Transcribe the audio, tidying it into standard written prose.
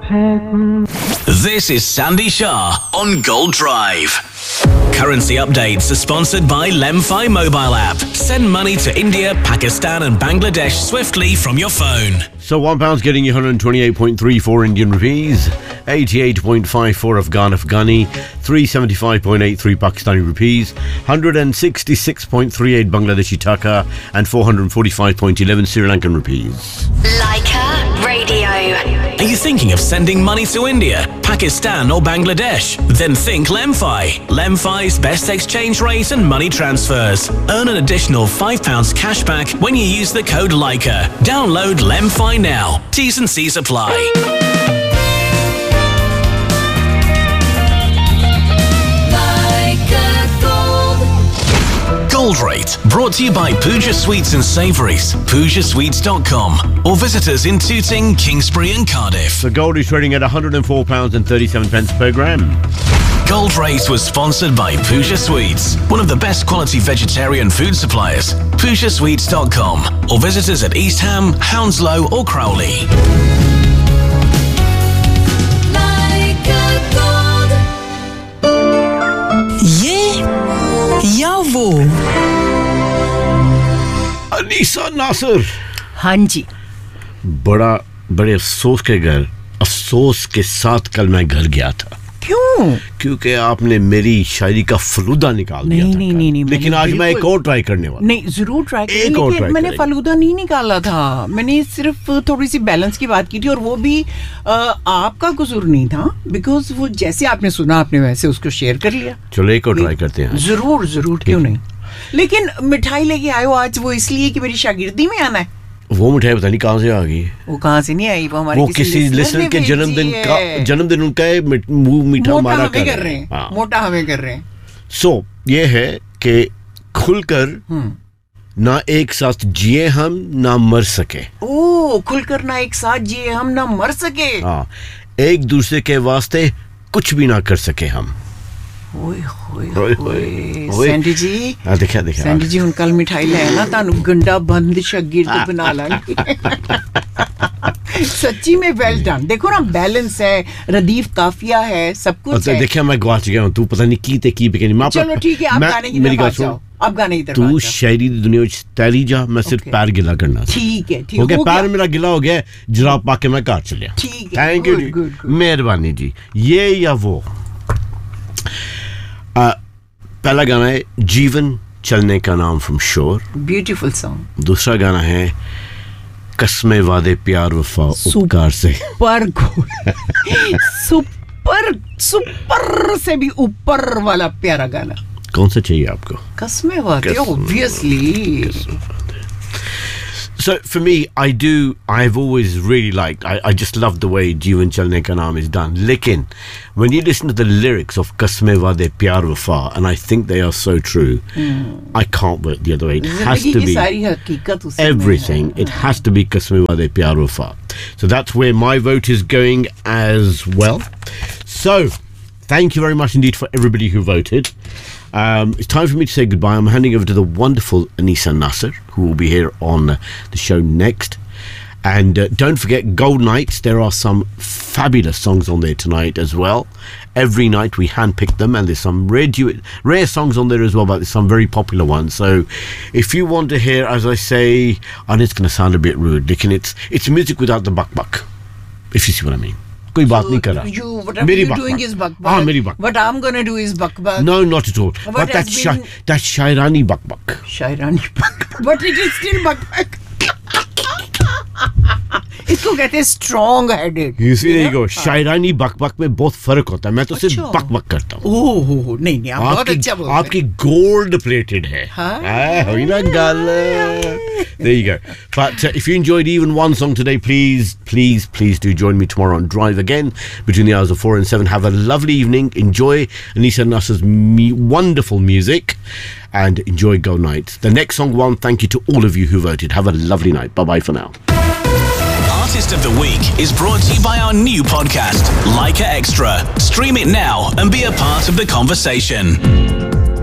This is Sandy Shah on Gold Drive. Currency updates are sponsored by Lemfi mobile app. Send money to India, Pakistan and Bangladesh swiftly from your phone. So £1 getting you 128.34 Indian rupees, 88.54 Afghani, 375.83 Pakistani rupees, 166.38 Bangladeshi taka and 445.11 Sri Lankan rupees. Leica Radio. Are you thinking of sending money to India, Pakistan or Bangladesh? Then think Lemfi. Lemfi's best exchange rate and money transfers. Earn an additional £5 cashback when you use the code Leica. Download Lemfi now. T's and C's apply. Gold Rate, brought to you by Pooja Sweets and Savouries, PoojaSweets.com, or visit us in Tooting, Kingsbury and Cardiff. The gold is trading at £104.37 per gram. Gold Rate was sponsored by Pooja Sweets, one of the best quality vegetarian food suppliers. PoojaSweets.com, or visit us at East Ham, Hounslow or Crowley. या वो अनीसा नासिर। हाँ जी। बड़े अफसोस के साथ कल मैं घर गया था। क्यों? क्योंकि आपने मेरी शायरी का फलूदा निकाल दिया था। नहीं, लेकिन आज मैं एक और ट्राई करने वाला। नहीं, जरूर ट्राई करेंगे। लेकिन मैंने फलूदा नहीं निकाला था, मैंने सिर्फ थोड़ी सी बैलेंस की बात की थी, और वो भी आपका कसूर नहीं था, बिकॉज वो जैसे आपने सुना आपने वैसे उसको शेयर कर लिया। चलो एक और ट्राई करते हैं। जरूर, क्यों नहीं। लेकिन मिठाई लेके आयो आज, वो इसलिए कि मेरी शागिर्दी में आना है। वो मिठाई पता नहीं कहाँ से आ गई। वो कहाँ से नहीं आई, वो हमारे किसी लिसनर के जन्मदिन उनका मुंह मीठा हमारा कर रहे हैं, मोटा हमें कर रहे हैं। सो ये है कि खुलकर ना एक साथ जिए हम ना मर सके। ओ, खुलकर ना एक साथ जिए हम ना मर सके। हाँ, एक दूसरे के वास्ते कुछ भी ना कर सके हम। सैंडी जी, देखा सैंडी जी, कल मिठाई ले ना तानू गंडा बंद शागिर्द बना लांगे। सच्ची में वेल डन। देखो ना, बैलेंस है, रदीफ काफिया है, सब कुछ है। देखिए मैं गवाच गया हूँ, तू पता नहीं की बिकनी। चलो ठीक है, आप गाने की तरफ आ जाओ। आप गाने की तरफ तू शायरी दी दुनिया विच तैरी जा, मैं सिर्फ पैर गिला करना। ठीक है, ओके, पैर मेरा गिला हो गया, जराब पाके मैं घर चलिया। ठीक है, थैंक यू जी, मेहरबानी जी। ये या वो पहला गाना है जीवन चलने का नाम फ्रॉम शोर, ब्यूटीफुल सॉन्ग। दूसरा गाना है कस्मे वादे प्यार वफा उपकार से। सुपर से भी ऊपर वाला प्यारा गाना। कौन सा चाहिए आपको? कस्मे वादे, obviously. So for me, I've always really liked, I just love the way Jeevan Chalne Ka Naam is done. Lekin, when you listen to the lyrics of Kasme Wade Pyar Wafa, and I think they are so true, I can't work the other way. It has to be everything. It has to be Kasme Wade Pyar Wafa. So that's where my vote is going as well. So, thank you very much indeed for everybody who voted. It's time for me to say goodbye. I'm handing over to the wonderful Anisa Nasser, who will be here on the show next. And don't forget Gold Nights. There are some fabulous songs on there tonight as well. Every night we handpick them, and there's some rare songs on there as well, but there's some very popular ones. So if you want to hear, as I say, and it's going to sound a bit rude, it's music without the buck, if you see what I mean. कोई बात नहीं कर रहा। मेरी बक। हाँ, मेरी बक। What I'm gonna do is bak. No, not at all. But that's शायरानी buck. शायरानी buck. But it is still bak. इसको कहते हैं strong headed. You see, there you go. शायरानी बक में बहुत फर्क होता है। मैं तो सिर्फ बक करता हूँ। ओह, नहीं, आप बहुत अच्छा बोलते हैं। आपकी गोल्ड प्लेटेड है। हुई ना गल। There you go. But if you enjoyed even one song today, please do join me tomorrow on Drive again between the hours of 4 and 7. Have a lovely evening. Enjoy Anisa Nasser's wonderful music and enjoy Go Nights. The next song won. Thank you to all of you who voted. Have a lovely night. Bye-bye for now. Artist of the Week is brought to you by our new podcast, Leica Extra. Stream it now and be a part of the conversation.